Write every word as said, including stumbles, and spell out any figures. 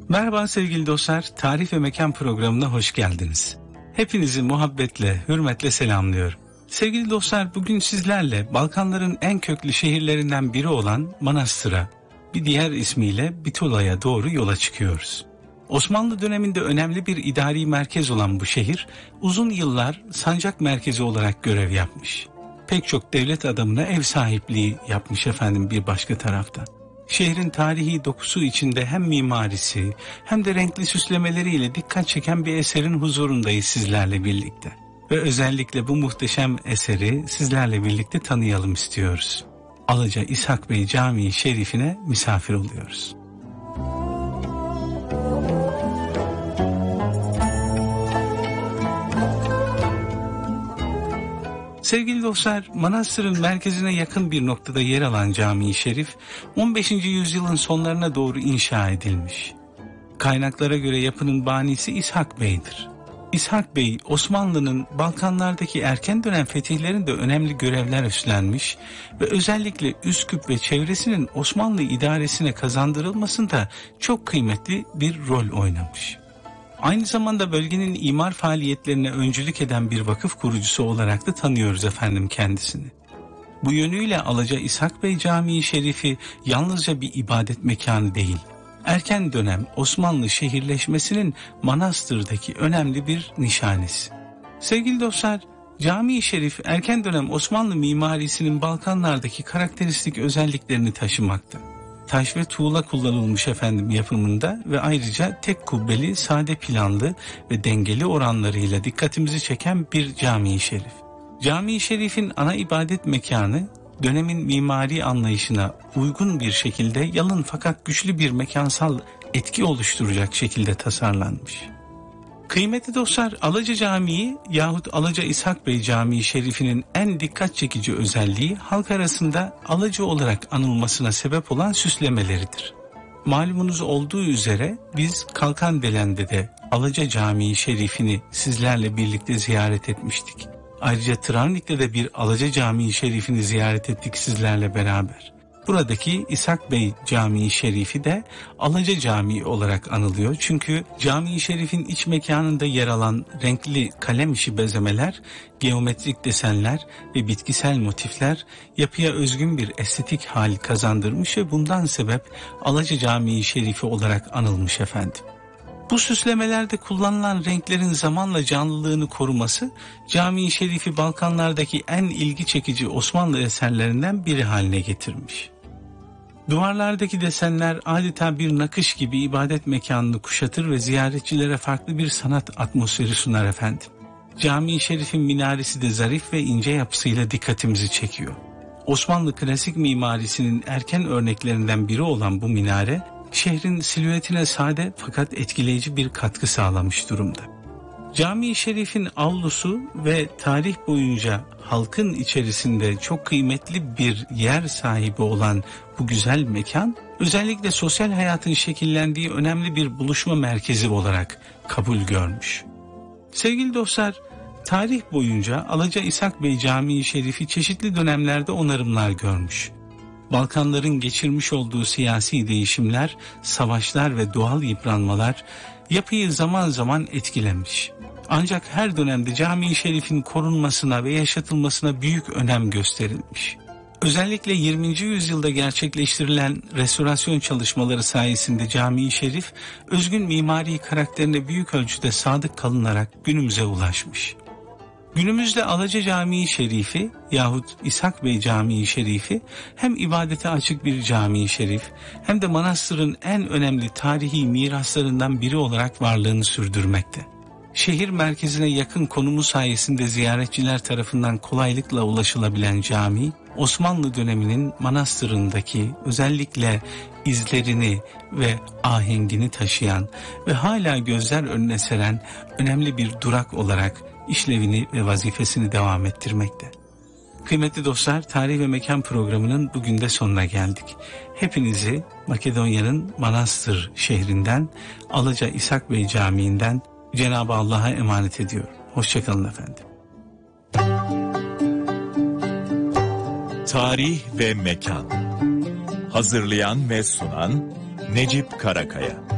Merhaba sevgili dostlar, Tarih ve Mekan programına hoş geldiniz. Hepinizi muhabbetle, hürmetle selamlıyorum. Sevgili dostlar, bugün sizlerle Balkanların en köklü şehirlerinden biri olan Manastır'a, bir diğer ismiyle Bitola'ya doğru yola çıkıyoruz. Osmanlı döneminde önemli bir idari merkez olan bu şehir, uzun yıllar sancak merkezi olarak görev yapmış. Pek çok devlet adamına ev sahipliği yapmış efendim bir başka taraftan. Şehrin tarihi dokusu içinde hem mimarisi hem de renkli süslemeleriyle dikkat çeken bir eserin huzurundayız sizlerle birlikte. Ve özellikle bu muhteşem eseri sizlerle birlikte tanıyalım istiyoruz. Alaca İshak Bey Camii Şerifine misafir oluyoruz. Sevgili dostlar, Manastır'ın merkezine yakın bir noktada yer alan Camii Şerif, on beşinci yüzyılın sonlarına doğru inşa edilmiş. Kaynaklara göre yapının banisi İshak Bey'dir. İshak Bey, Osmanlı'nın Balkanlardaki erken dönem fetihlerinde önemli görevler üstlenmiş ve özellikle Üsküp ve çevresinin Osmanlı idaresine kazandırılmasında çok kıymetli bir rol oynamış. Aynı zamanda bölgenin imar faaliyetlerine öncülük eden bir vakıf kurucusu olarak da tanıyoruz efendim kendisini. Bu yönüyle Alaca İshak Bey Camii Şerifi yalnızca bir ibadet mekanı değil, erken dönem Osmanlı şehirleşmesinin Manastır'daki önemli bir nişanesi. Sevgili dostlar, Camii Şerif erken dönem Osmanlı mimarisinin Balkanlardaki karakteristik özelliklerini taşımakta. Taş ve tuğla kullanılmış efendim yapımında ve ayrıca tek kubbeli, sade planlı ve dengeli oranlarıyla dikkatimizi çeken bir Camii Şerif. Camii Şerif'in ana ibadet mekanı dönemin mimari anlayışına uygun bir şekilde yalın fakat güçlü bir mekansal etki oluşturacak şekilde tasarlanmış. Kıymetli dostlar, Alaca Camii yahut Alaca İshak Bey Camii Şerifi'nin en dikkat çekici özelliği halk arasında Alaca olarak anılmasına sebep olan süslemeleridir. Malumunuz olduğu üzere biz Kalkandelen'de de Alaca Camii Şerifi'ni sizlerle birlikte ziyaret etmiştik. Ayrıca Travnik'te de bir Alaca Camii Şerifi'ni ziyaret ettik sizlerle beraber. Buradaki İshak Bey Camii Şerifi de Alaca Camii olarak anılıyor. Çünkü Camii Şerif'in iç mekanında yer alan renkli kalem işi bezemeler, geometrik desenler ve bitkisel motifler yapıya özgün bir estetik hal kazandırmış ve bundan sebep Alaca Camii Şerifi olarak anılmış efendim. Bu süslemelerde kullanılan renklerin zamanla canlılığını koruması, Camii Şerifi Balkanlardaki en ilgi çekici Osmanlı eserlerinden biri haline getirmiş. Duvarlardaki desenler adeta bir nakış gibi ibadet mekanını kuşatır ve ziyaretçilere farklı bir sanat atmosferi sunar efendim. Camii Şerif'in minaresi de zarif ve ince yapısıyla dikkatimizi çekiyor. Osmanlı klasik mimarisinin erken örneklerinden biri olan bu minare, şehrin silüetine sade fakat etkileyici bir katkı sağlamış durumda. Camii Şerif'in avlusu ve tarih boyunca halkın içerisinde çok kıymetli bir yer sahibi olan bu güzel mekan, özellikle sosyal hayatın şekillendiği önemli bir buluşma merkezi olarak kabul görmüş. Sevgili dostlar, tarih boyunca Alaca İshak Bey Camii Şerifi çeşitli dönemlerde onarımlar görmüş. Balkanların geçirmiş olduğu siyasi değişimler, savaşlar ve doğal yıpranmalar yapıyı zaman zaman etkilemiş. Ancak her dönemde Camii Şerif'in korunmasına ve yaşatılmasına büyük önem gösterilmiş. Özellikle yirminci yüzyılda gerçekleştirilen restorasyon çalışmaları sayesinde Camii Şerif, özgün mimari karakterine büyük ölçüde sadık kalınarak günümüze ulaşmış. Günümüzde Alaca Camii Şerifi yahut İshak Bey Camii Şerifi hem ibadete açık bir cami şerif hem de Manastır'ın en önemli tarihi miraslarından biri olarak varlığını sürdürmekte. Şehir merkezine yakın konumu sayesinde ziyaretçiler tarafından kolaylıkla ulaşılabilen cami, Osmanlı döneminin Manastır'ındaki özellikle izlerini ve ahengini taşıyan ve hala gözler önüne seren önemli bir durak olarak işlevini ve vazifesini devam ettirmekte. Kıymetli dostlar, Tarih ve Mekan programının bugün de sonuna geldik. Hepinizi Makedonya'nın Manastır şehrinden, Alaca İshak Bey Camii'nden Cenab-ı Allah'a emanet ediyorum. Hoşçakalın efendim. Tarih ve Mekan. Hazırlayan ve sunan Necip Karakaya.